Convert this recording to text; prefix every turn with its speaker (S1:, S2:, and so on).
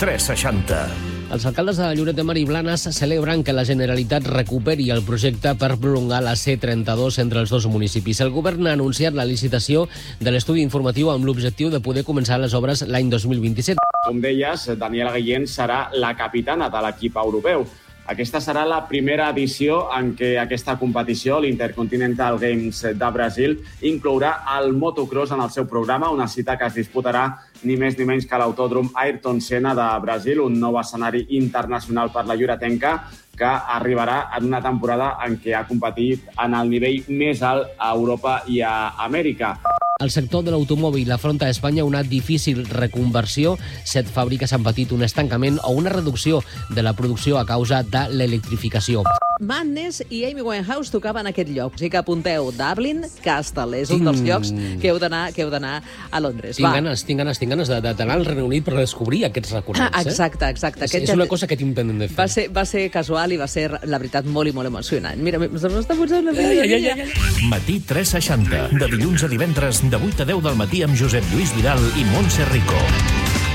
S1: 360.
S2: Els alcaldes de Lloret de Mar i Blanes celebren que la Generalitat recuperi el projecte per prolongar la C32 entre els dos municipis. El govern ha anunciat la licitació de l'estudi informatiu amb l'objectiu de poder començar les obres l'any 2027.
S3: Com deies, Daniela Guillén serà la capitana de l'equip europeu. Aquesta serà la primera edició en què aquesta competició, l'Intercontinental Games de Brasil, inclourà el motocross en el seu programa, una cita que es disputarà ni més ni menys que l'autòdrom Ayrton Senna de Brasil, un nou escenari internacional per la lloretenca que arribarà en una temporada en què ha competit en el nivell més alt a Europa i a Amèrica.
S2: El sector de l'automòbil afronta a Espanya una difícil reconversió. 7 fàbriques han patit un estancament o una reducció de la producció a causa de l'electrificació.
S4: Madness i Amy Winehouse tocaven aquest lloc. Així que apunteu Dublin Castle. És un dels llocs que heu d'anar a Londres.
S2: Tinc ganes d'anar al Regne Unit per descobrir aquests records.
S4: Exacte.
S2: És una cosa que tinc pendent de fer.
S4: Va ser casual i va ser, la veritat, molt i molt emocionant. Mira, m'està posant una mica.
S1: Matí 360. De dilluns a divendres, de 8 a 10 del matí amb Josep Lluís Vidal i Montse Rico.